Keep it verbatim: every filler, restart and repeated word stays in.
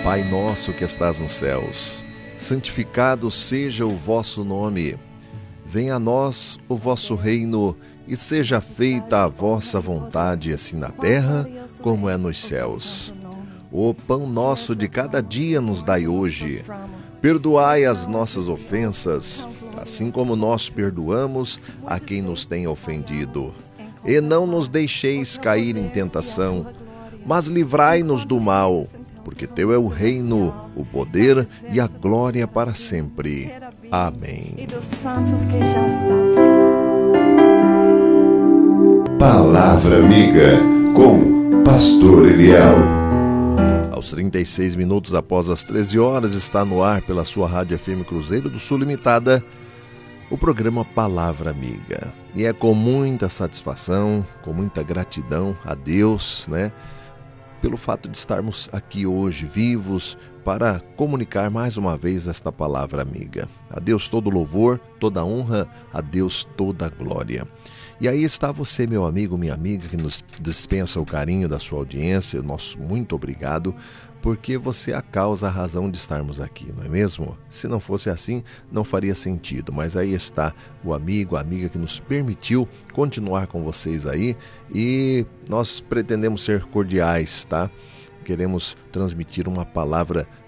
Pai nosso que estás nos céus, santificado seja o vosso nome. Venha a nós o vosso reino e seja feita a vossa vontade, assim na terra como é nos céus. O pão nosso de cada dia nos dai hoje. Perdoai as nossas ofensas, assim como nós perdoamos a quem nos tem ofendido. E não nos deixeis cair em tentação, mas livrai-nos do mal, porque teu é o reino, o poder e a glória para sempre. Amém. Palavra Amiga, com Pastor Eliel. Aos trinta e seis minutos após as treze horas, está no ar pela sua Rádio F M Cruzeiro do Sul Limitada, o programa Palavra Amiga. E é com muita satisfação, com muita gratidão a Deus, né, pelo fato de estarmos aqui hoje vivos para comunicar mais uma vez esta palavra amiga. A Deus todo louvor, toda honra, a Deus toda glória. E aí está você, meu amigo, minha amiga, que nos dispensa o carinho da sua audiência. Nosso muito obrigado, porque você é a causa, a razão de estarmos aqui, não é mesmo? Se não fosse assim, não faria sentido. Mas aí está o amigo, a amiga que nos permitiu continuar com vocês aí, e nós pretendemos ser cordiais, tá? Queremos transmitir uma palavra